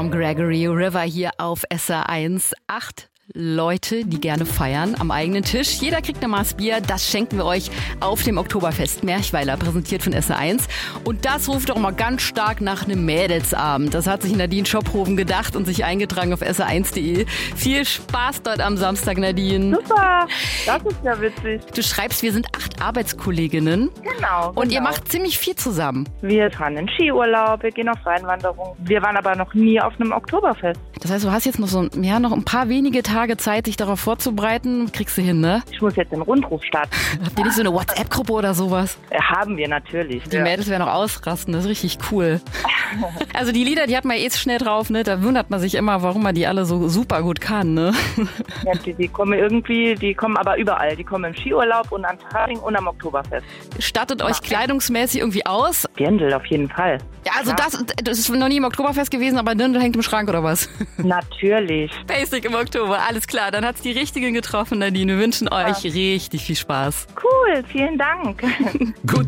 Tom Gregory, River hier auf SR1. 8 Leute, die gerne feiern, am eigenen Tisch. Jeder kriegt ein Maß Bier. Das schenken wir euch auf dem Oktoberfest Merchweiler, präsentiert von SR1. Und das ruft doch mal ganz stark nach einem Mädelsabend. Das hat sich Nadine Schophoven gedacht und sich eingetragen auf sr1.de. Viel Spaß dort am Samstag, Nadine. Super, das ist ja witzig. Du schreibst, wir sind 8 Arbeitskolleginnen. Genau. Und ihr macht ziemlich viel zusammen. Wir fahren in Skiurlaub, wir gehen auf Rheinwanderung. Wir waren aber noch nie auf einem Oktoberfest. Das heißt, du hast jetzt noch noch ein paar wenige Tage Zeit, dich darauf vorzubereiten. Kriegst du hin, ne? Ich muss jetzt den Rundruf starten. Habt ihr nicht so eine WhatsApp-Gruppe oder sowas? Haben wir natürlich. Die Mädels werden auch ausrasten, das ist richtig cool. Also die Lieder, die hat man schnell drauf, ne? Da wundert man sich immer, warum man die alle so super gut kann, ne? Ja, die kommen aber überall. Die kommen im Skiurlaub und an Fasching und am Oktoberfest. Stattet euch kleidungsmäßig irgendwie aus? Dirndl auf jeden Fall. Ja, also das ist noch nie im Oktoberfest gewesen, aber Dirndl hängt im Schrank oder was? Natürlich. Basic im Oktober, alles klar. Dann hat's die Richtigen getroffen, Nadine. Wir wünschen euch richtig viel Spaß. Cool, vielen Dank. Gut.